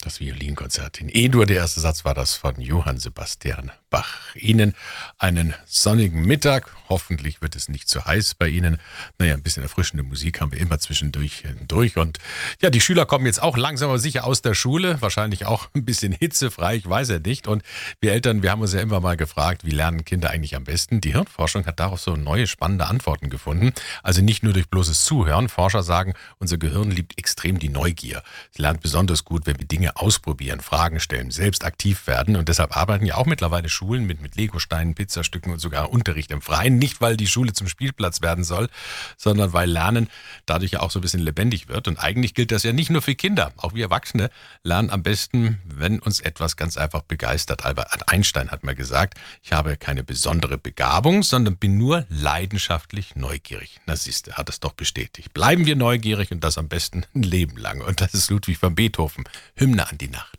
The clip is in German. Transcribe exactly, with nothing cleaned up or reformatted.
Das Violinkonzert in E-Dur. Der erste Satz war das von Johann Sebastian Bach. Ihnen einen sonnigen Mittag. Hoffentlich wird es nicht zu heiß bei Ihnen. Naja, ein bisschen erfrischende Musik haben wir immer zwischendurch durch. Und ja, die Schüler kommen jetzt auch langsam aber sicher aus der Schule. Wahrscheinlich auch ein bisschen hitzefrei, ich weiß ja nicht. Und wir Eltern, wir haben uns ja immer mal gefragt, wie lernen Kinder eigentlich am besten? Die Hirnforschung hat darauf so neue, spannende Antworten gefunden. Also nicht nur durch bloßes Zuhören. Forscher sagen, unser Gehirn liebt extrem die Neugier. Es lernt besonders gut, wenn wir Dinge ausprobieren, Fragen stellen, selbst aktiv werden. Und deshalb arbeiten ja auch mittlerweile Schulen mit, mit Legosteinen, Pizzastücken und sogar Unterricht im Freien. Nicht, weil die Schule zum Spielplatz werden soll, sondern weil Lernen dadurch ja auch so ein bisschen lebendig wird. Und eigentlich gilt das ja nicht nur für Kinder. Auch wir Erwachsene lernen am besten, wenn uns etwas ganz einfach begeistert. Albert Einstein hat mal gesagt, ich habe keine besondere Begabung, sondern bin nur leidenschaftlich neugierig. Na siehst du, hat es doch bestätigt. Bleiben wir neugierig und das am besten ein Leben lang. Und das ist Ludwig van Beethoven. Hymne an die Nacht.